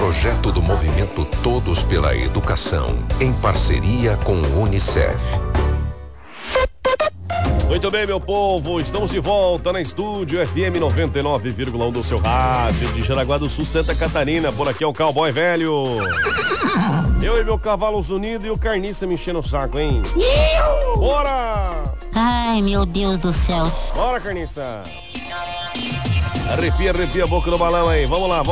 projeto do movimento Todos pela Educação, em parceria com o Unicef. Muito bem, meu povo, estamos de volta na estúdio FM 99,1 do seu rádio de Jaraguá do Sul, Santa Catarina. Por aqui é o Cowboy Velho. Eu e meu Cavalos Unidos e o Carniça me enchendo o saco, hein? Bora! Ai, meu Deus do céu. Bora, Carniça. Arrepia a boca do balão aí. Vamos lá.